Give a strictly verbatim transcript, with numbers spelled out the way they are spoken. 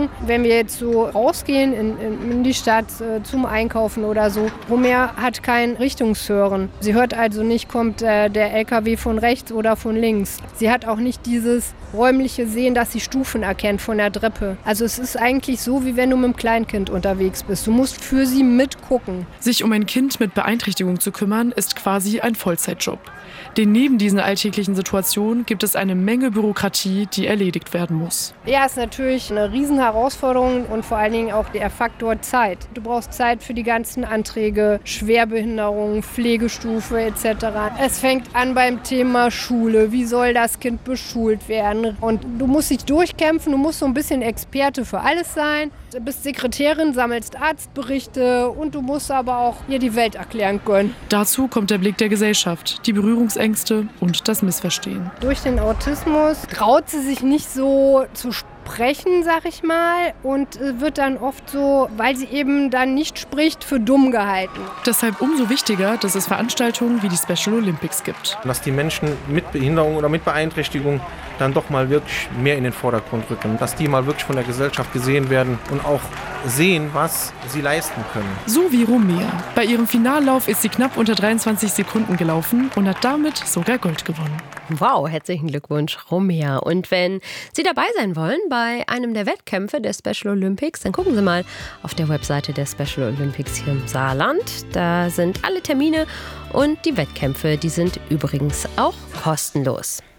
gucken, wenn wir jetzt so rausgehen in, in, in die Stadt äh, zum Einkaufen oder so. Romea hat kein Richtungshören. Sie hört also nicht, kommt äh, der L K W von rechts oder von links. Sie hat auch nicht dieses räumliche Sehen, dass sie Stufen erkennt von der Treppe. Also es ist eigentlich so, wie wenn du mit einem Kleinkind unterwegs bist. Du musst für sie mitgucken. Sich um ein Kind mit Beeinträchtigung zu kümmern, ist quasi ein Vollzeitjob. Denn neben diesen alltäglichen Situationen gibt es eine Menge Bürokratie, die erledigt werden muss. Ja, ist natürlich eine Riesenherausforderung und vor allen Dingen auch der Faktor Zeit. Du brauchst Zeit für die ganzen Anträge, Schwerbehinderung, Pflegestufe et cetera. Es fängt an beim Thema Schule. Wie soll das Kind beschult werden? Und du musst dich durchkämpfen, du musst so ein bisschen Experte für alles sein. Du bist Sekretärin, sammelst Arztberichte und du musst aber auch ihr die Welt erklären können. Dazu kommt der Blick der Gesellschaft, die Berührungsängste und das Missverstehen. Durch den Autismus traut sie sich nicht so zu sprechen, sag ich mal, und wird dann oft so, weil sie eben dann nicht spricht, für dumm gehalten. Deshalb umso wichtiger, dass es Veranstaltungen wie die Special Olympics gibt. Dass die Menschen mit Behinderung oder mit Beeinträchtigung dann doch mal wirklich mehr in den Vordergrund rücken. Dass die mal wirklich von der Gesellschaft gesehen werden und auch sehen, was sie leisten können. So wie Romea. Bei ihrem Finallauf ist sie knapp unter dreiundzwanzig Sekunden gelaufen und hat damit sogar Gold gewonnen. Wow, herzlichen Glückwunsch, Romea. Und wenn Sie dabei sein wollen bei einem der Wettkämpfe der Special Olympics, dann gucken Sie mal auf der Webseite der Special Olympics hier im Saarland. Da sind alle Termine und die Wettkämpfe, die sind übrigens auch kostenlos.